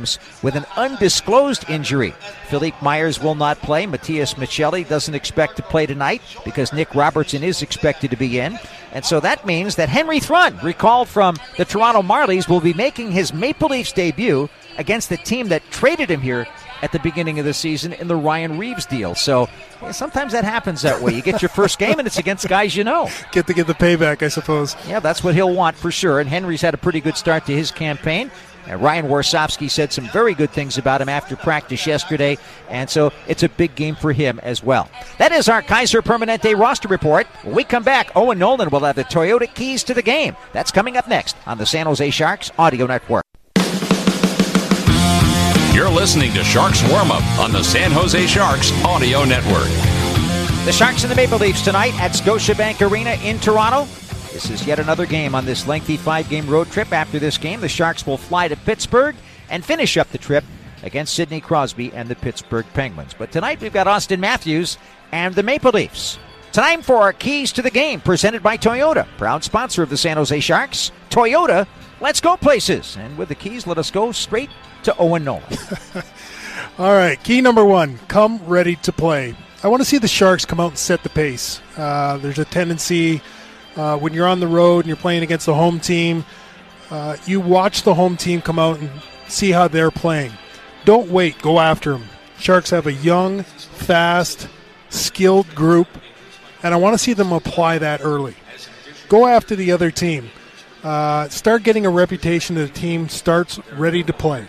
games with an undisclosed injury. Philippe Myers will not play. Matias Michelli doesn't expect to play tonight because Nick Robertson is expected to be in. And so that means that Henry Thrun, recalled from the Toronto Marlies, will be making his Maple Leafs debut against the team that traded him here at the beginning of the season in the Ryan Reeves deal. So sometimes that happens that way. You get your first game and it's against guys you know. Get the payback, I suppose. Yeah, that's what he'll want for sure. And Henry's had a pretty good start to his campaign. And Ryan Warsofsky said some very good things about him after practice yesterday, and so it's a big game for him as well. That is our Kaiser Permanente roster report. When we come back, Owen Nolan will have the Toyota keys to the game. That's coming up next on the San Jose Sharks Audio Network. You're listening to Sharks Warm-Up on the San Jose Sharks Audio Network. The Sharks and the Maple Leafs tonight at Scotiabank Arena in Toronto. This is yet another game on this lengthy 5-game road trip. After this game, the Sharks will fly to Pittsburgh and finish up the trip against Sidney Crosby and the Pittsburgh Penguins. But tonight we've got Austin Matthews and the Maple Leafs. Time for our keys to the game, presented by Toyota, proud sponsor of the San Jose Sharks. Toyota, let's go places. And with the keys, let us go straight to Owen Nolan. All right, key number 1, come ready to play. I want to see the Sharks come out and set the pace. There's a tendency when you're on the road and you're playing against the home team, you watch the home team come out and see how they're playing. Don't wait. Go after them. Sharks have a young, fast, skilled group, and I want to see them apply that early. Go after the other team. Start getting a reputation that the team starts ready to play.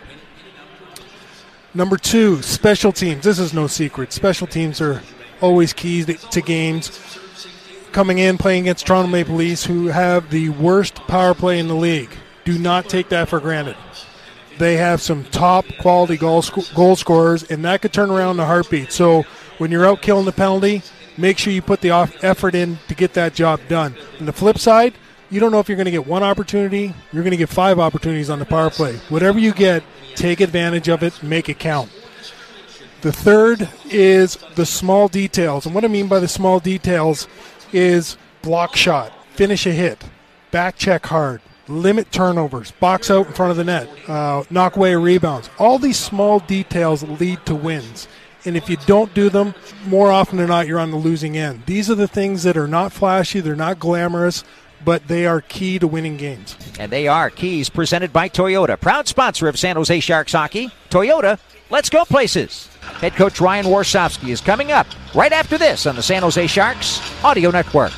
Number 2, special teams. This is no secret. Special teams are always keys to games. Coming in, playing against Toronto Maple Leafs, who have the worst power play in the league. Do not take that for granted. They have some top-quality goal scorers, and that could turn around in a heartbeat. So when you're out killing the penalty, make sure you put the effort in to get that job done. On the flip side, you don't know if you're going to get one opportunity. You're going to get 5 opportunities on the power play. Whatever you get, take advantage of it, make it count. The third is the small details. And what I mean by the small details is block shot, finish a hit, back check hard, limit turnovers, box out in front of the net, knock away rebounds. All these small details lead to wins. And if you don't do them, more often than not, you're on the losing end. These are the things that are not flashy, they're not glamorous, but they are key to winning games. And they are keys presented by Toyota, proud sponsor of San Jose Sharks hockey. Toyota, let's go places. Head coach Ryan Warsofsky is coming up right after this on the San Jose Sharks Audio Network.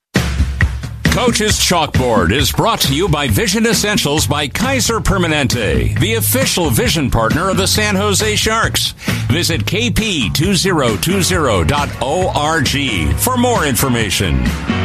Coach's Chalkboard is brought to you by Vision Essentials by Kaiser Permanente, the official vision partner of the San Jose Sharks. Visit kp2020.org for more information.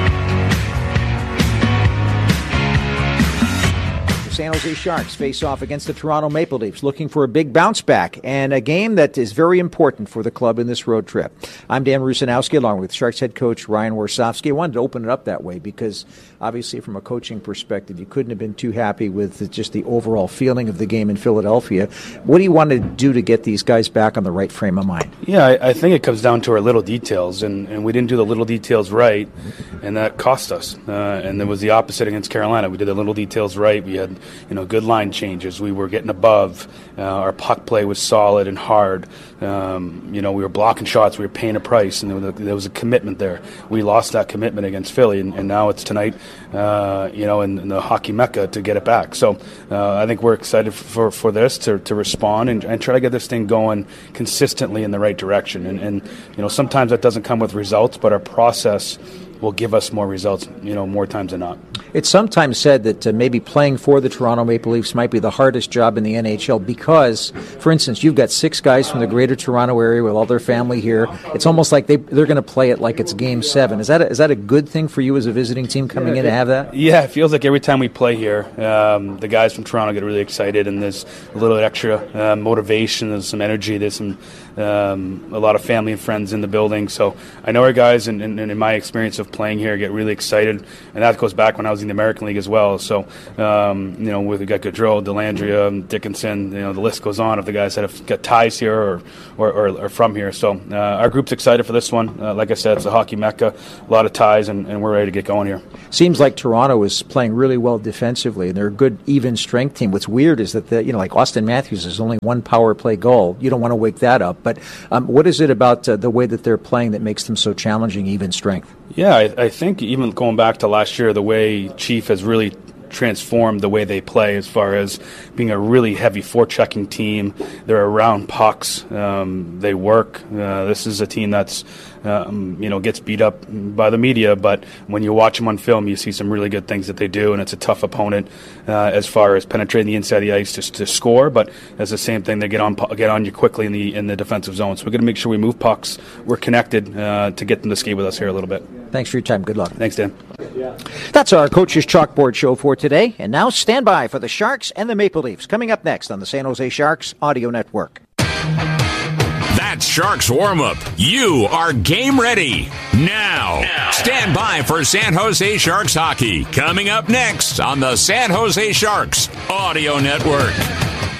San Jose Sharks face off against the Toronto Maple Leafs, looking for a big bounce back and a game that is very important for the club in this road trip. I'm Dan Rusanowski, along with Sharks head coach Ryan Warsofsky. I wanted to open it up that way because, obviously, from a coaching perspective, you couldn't have been too happy with just the overall feeling of the game in Philadelphia. What do you want to do to get these guys back on the right frame of mind? Yeah, I think it comes down to our little details, and we didn't do the little details right, and that cost us. And it was the opposite against Carolina. We did the little details right. We had good line changes. We were getting above. Our puck play was solid and hard. We were blocking shots. We were paying a price, and there was a commitment there. We lost that commitment against Philly, and now it's tonight, in the hockey mecca to get it back. So I think we're excited for this to respond and try to get this thing going consistently in the right direction. And sometimes that doesn't come with results, but our process will give us more results, more times than not. It's sometimes said that maybe playing for the Toronto Maple Leafs might be the hardest job in the NHL because, for instance, you've got 6 guys from the greater Toronto area with all their family here. It's almost like they're going to play it like it's Game 7. Is that a good thing for you as a visiting team coming in to have that? Yeah, it feels like every time we play here, the guys from Toronto get really excited, and there's a little extra motivation, there's some energy, there's a lot of family and friends in the building. So I know our guys, and in my experience of playing here get really excited, and that goes back when I was in the American League as well. So, we've got Gaudreau, Dellandrea, Dickinson, the list goes on of the guys that have got ties here or from here. So our group's excited for this one. Like I said, it's a hockey mecca, a lot of ties, and we're ready to get going here. Seems like Toronto is playing really well defensively, and they're a good even strength team. What's weird is that like Austin Matthews is only one power play goal. You don't want to wake that up. But what is it about the way that they're playing that makes them so challenging, even strength? Yeah, I think even going back to last year, the way Chief has really transformed the way they play as far as being a really heavy forechecking team. They're around pucks. They work. This is a team that's gets beat up by the media, but when you watch them on film, you see some really good things that they do, and it's a tough opponent as far as penetrating the inside of the ice to score. But it's the same thing; they get on you quickly in the defensive zone. So we're going to make sure we move pucks. We're connected to get them to skate with us here a little bit. Thanks for your time. Good luck. Thanks, Dan. That's our Coach's Chalkboard show for today. And now stand by for the Sharks and the Maple Leafs. Coming up next on the San Jose Sharks Audio Network. That's Sharks warm-up. You are game ready. Now, stand by for San Jose Sharks hockey. Coming up next on the San Jose Sharks Audio Network.